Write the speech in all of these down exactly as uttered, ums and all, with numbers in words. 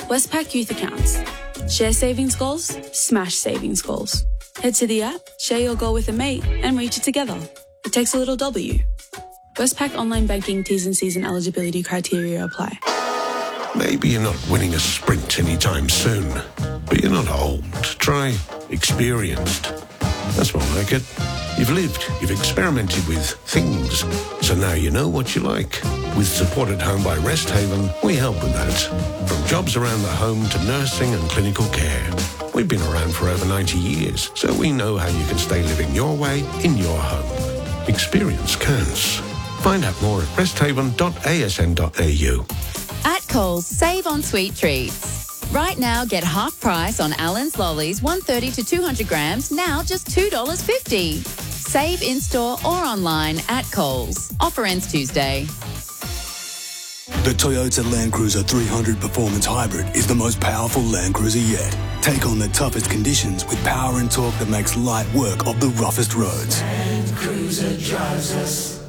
Westpac Youth Accounts. Share savings goals, smash savings goals. Head to the app, share your goal with a mate, and reach it together. It takes a little W. Westpac Online Banking T's and C's and eligibility criteria apply. Maybe you're not winning a sprint anytime soon, but you're not old. Try experienced. That's more like it. You've lived, you've experimented with things, so now you know what you like. With support at home by Rest Haven, we help with that. From jobs around the home to nursing and clinical care. We've been around for over ninety years, so we know how you can stay living your way in your home. Experience counts. Find out more at rest haven dot a s n dot a u. At Coles, save on sweet treats. Right now, get half price on Allen's Lollies, one thirty to two hundred grams, now just two dollars fifty. Save in-store or online at Coles. Offer ends Tuesday. The Toyota Land Cruiser three hundred Performance Hybrid is the most powerful Land Cruiser yet. Take on the toughest conditions with power and torque that makes light work of the roughest roads. Land Cruiser drives us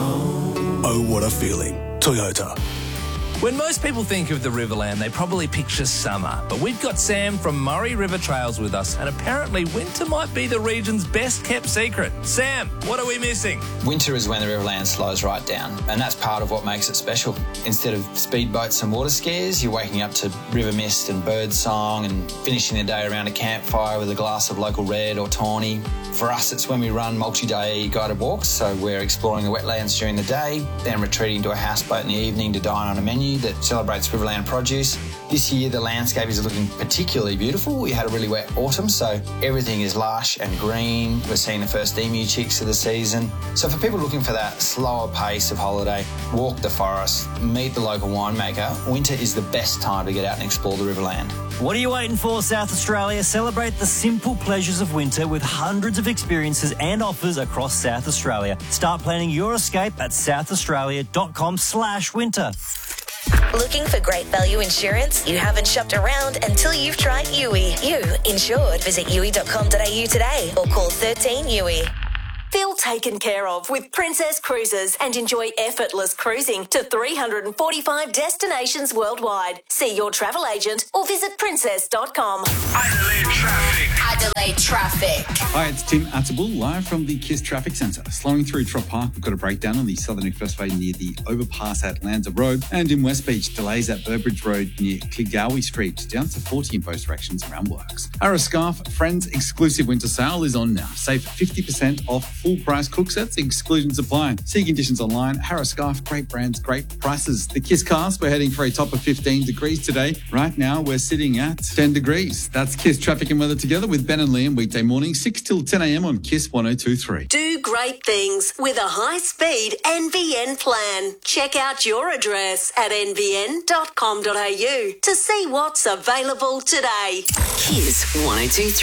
home. Oh, what a feeling. Toyota. When most people think of the Riverland, they probably picture summer. But we've got Sam from Murray River Trails with us, and apparently winter might be the region's best-kept secret. Sam, what are we missing? Winter is when the Riverland slows right down, and that's part of what makes it special. Instead of speedboats and water skiers, you're waking up to river mist and bird song and finishing the day around a campfire with a glass of local red or tawny. For us, it's when we run multi-day guided walks, so we're exploring the wetlands during the day, then retreating to a houseboat in the evening to dine on a menu that celebrates Riverland produce. This year, the landscape is looking particularly beautiful. We had a really wet autumn, so everything is lush and green. We're seeing the first emu chicks of the season. So for people looking for that slower pace of holiday, walk the forest, meet the local winemaker, winter is the best time to get out and explore the Riverland. What are you waiting for, South Australia? Celebrate the simple pleasures of winter with hundreds of experiences and offers across South Australia. Start planning your escape at south australia dot com slash winter. Looking for great value insurance? You haven't shopped around until you've tried U I. You insured. Visit u i dot com dot a u today or call thirteen U I. Feel taken care of with Princess Cruises and enjoy effortless cruising to three hundred forty-five destinations worldwide. See your travel agent or visit princess dot com. Adelaide traffic. Adelaide traffic. Hi, it's Tim Attabul, live from the KISS Traffic Centre. Slowing through Trop Park, we've got a breakdown on the Southern Expressway near the overpass at Lanza Road, and in West Beach, delays at Burbridge Road near Cligowie Street, down to forty in both directions around works. Harris Scarf Friends exclusive winter sale is on now. Save fifty percent off full price cook sets, exclusions apply. See conditions online. Harris Scarf, great brands, great prices. The KISS cast, we're heading for a top of fifteen degrees today. Right now, we're sitting at ten degrees. That's KISS Traffic and Weather together with Ben and Liam, weekday morning, six till ten a.m. on KISS one oh two point three. Do great things with a high-speed N V N plan. Check out your address at n v n dot com dot a u to see what's available today. KISS one oh two point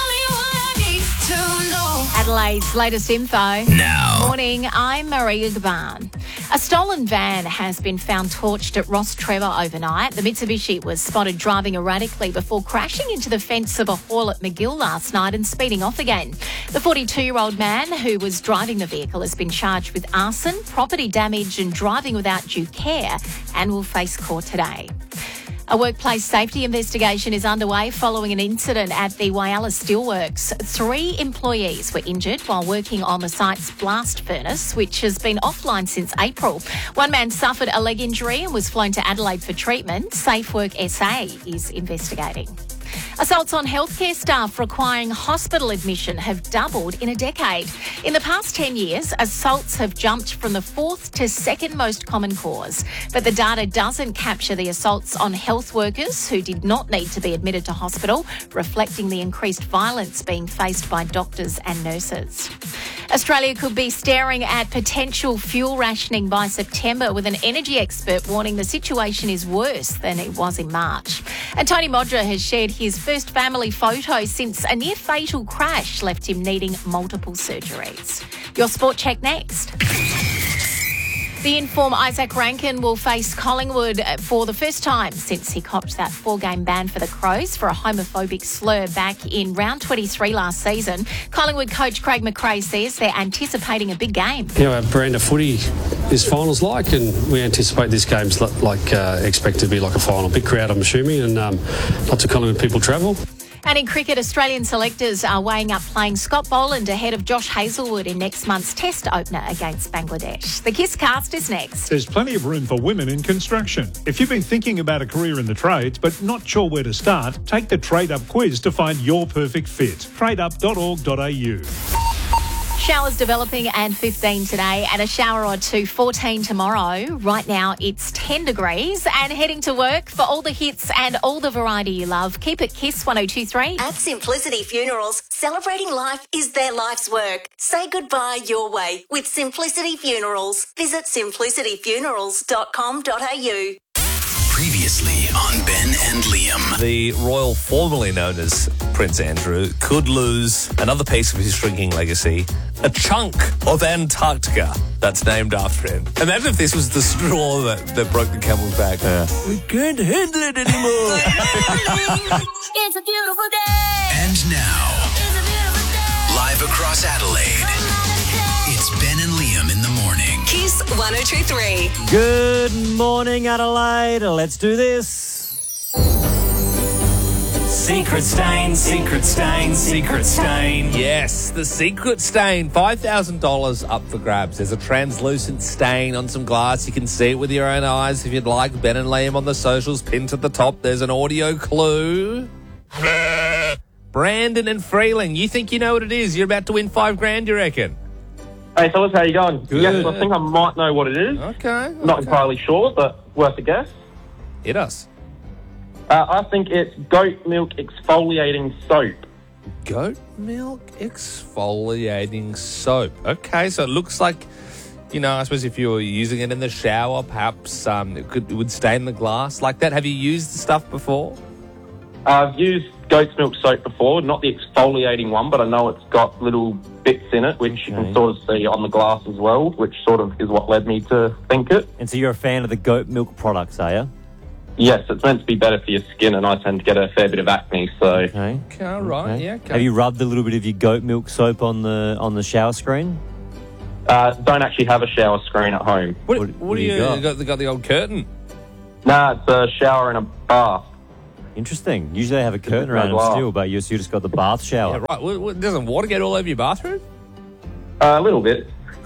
three. Adelaide's latest info. Now. Morning, I'm Maria Gaban. A stolen van has been found torched at Ross Trevor overnight. The Mitsubishi was spotted driving erratically before crashing into the fence of a hall at McGill last night and speeding off again. The forty-two-year-old man who was driving the vehicle has been charged with arson, property damage and driving without due care and will face court today. A workplace safety investigation is underway following an incident at the Whyalla Steelworks. Three employees were injured while working on the site's blast furnace, which has been offline since April. One man suffered a leg injury and was flown to Adelaide for treatment. Safe Work S A is investigating. Assaults on healthcare staff requiring hospital admission have doubled in a decade. In the past ten years, assaults have jumped from the fourth to second most common cause. But the data doesn't capture the assaults on health workers who did not need to be admitted to hospital, reflecting the increased violence being faced by doctors and nurses. Australia could be staring at potential fuel rationing by September, with an energy expert warning the situation is worse than it was in March. And Tony Modra has shared his first family photo since a near-fatal crash left him needing multiple surgeries. Your sport check next. The in-form Isaac Rankin will face Collingwood for the first time since he copped that four-game ban for the Crows for a homophobic slur back in round twenty-three last season. Collingwood coach Craig McRae says they're anticipating a big game. You know, our brand of footy is finals like, and we anticipate this game's like uh, expected to be like a final. Big crowd, I'm assuming, and um, lots of Collingwood people travel. And in cricket, Australian selectors are weighing up playing Scott Boland ahead of Josh Hazlewood in next month's Test opener against Bangladesh. The Kiss Cast is next. There's plenty of room for women in construction. If you've been thinking about a career in the trades but not sure where to start, take the Trade Up quiz to find your perfect fit. trade up dot org dot a u. Showers developing and fifteen today, and a shower or two, fourteen tomorrow. Right now it's ten degrees and heading to work. For all the hits and all the variety you love, keep it Kiss one oh two three. At Simplicity Funerals, celebrating life is their life's work. Say goodbye your way with Simplicity Funerals. Visit simplicity funerals dot com dot a u. Previously on Ben and Liam. The royal formerly known as Prince Andrew could lose another piece of his shrinking legacy, a chunk of Antarctica that's named after him. Imagine if this was the straw that, that broke the camel's back. Yeah. We can't handle it anymore. It's a beautiful day. And now, It's a beautiful day. live across Adelaide, it's Ben and Liam in the morning. Kiss one oh two three. Good morning, Adelaide. Let's do this. Secret stain, secret stain, secret stain. Yes, the secret stain. five thousand dollars up for grabs. There's a translucent stain on some glass. You can see it with your own eyes if you'd like. Ben and Liam on the socials, pinned to the top. There's an audio clue. Brandon and Freeling, you think you know what it is? You're about to win five grand, you reckon? Hey, fellas, how you going? Good. Yes, I think I might know what it is. Okay. Not okay. entirely sure, but worth a guess. Hit us. Uh, I think it's goat milk exfoliating soap. Goat milk exfoliating soap. Okay, so it looks like, you know, I suppose if you were using it in the shower, perhaps um, it, could, it would stain the glass like that. Have you used the stuff before? I've used goat's milk soap before, not the exfoliating one, but I know it's got little bits in it, which you can sort of see on the glass as well, which sort of is what led me to think it. And so you're a fan of the goat milk products, are you? Yes, it's meant to be better for your skin, and I tend to get a fair bit of acne, so... Okay. Okay, all right, okay. yeah, okay. Have you rubbed a little bit of your goat milk soap on the on the shower screen? Uh, don't actually have a shower screen at home. What, what, what do you, you got? You got, you got the old curtain? Nah, it's a shower and a bath. Interesting. Usually they have a curtain no around them glass. still, but you, you just got the bath shower. Yeah, right. Well, well, doesn't water get all over your bathroom? Uh, a little bit.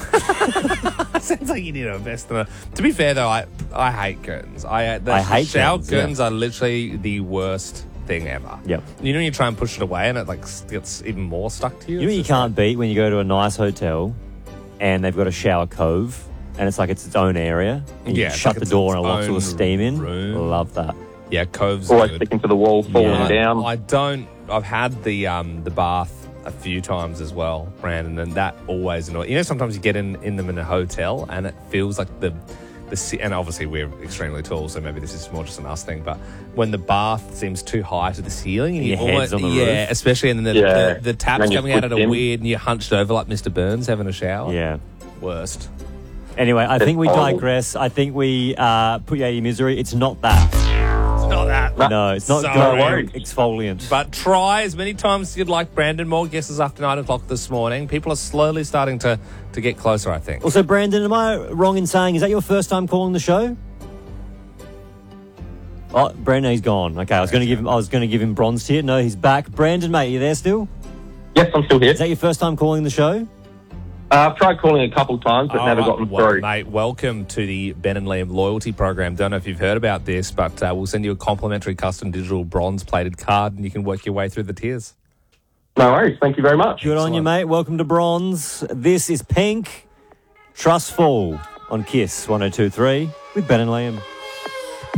Sounds like you need to invest in a... To be fair, though, I I hate curtains. I, the I hate shower curtains, curtains yeah. are literally the worst thing ever. Yep. You know when you try and push it away and it like gets even more stuck to you? You know what It's you just can't beat when you go to a nice hotel and they've got a shower cove and it's like it's its own area and you Yeah, can it's shut like the it's door its and it locks all the own steam in. room. Love that. Yeah, coves Always good. sticking to the wall, falling I, down. I don't... I've had the um the bath a few times as well, Brandon, and that always annoys. You know, sometimes you get in, in them in a hotel and it feels like the... the and obviously we're extremely tall, so maybe this is more just an us thing, but when the bath seems too high to the ceiling... and Your you head's almost, on the Yeah, roof. especially and then the, Yeah. the, the And tap's then you coming out at a slip in. weird and you're hunched over like Mister Burns having a shower. Yeah. Worst. Anyway, I It's think we horrible. digress. I think we uh, put you out of your misery. It's not that. It's not that. No, it's not Sorry. goat milk exfoliant. But try as many times as you'd like, Brandon. More guesses after nine o'clock this morning. People are slowly starting to, to get closer, I think. Also, Brandon, am I wrong in saying, is that your first time calling the show? Oh, Brandon, he's gone. Okay, I was going to give him. I was going to give him bronze tier. No, he's back. Brandon, mate, you there still? Yes, I'm still here. Is that your first time calling the show? Uh, I've tried calling a couple times, but All never right, gotten well, through. Mate, welcome to the Ben and Liam loyalty program. Don't know if you've heard about this, but uh, we'll send you a complimentary custom digital bronze-plated card and you can work your way through the tiers. No worries. Thank you very much. Good on you, mate. Welcome to bronze. This is Pink, Trustful on Kiss one oh two three with Ben and Liam.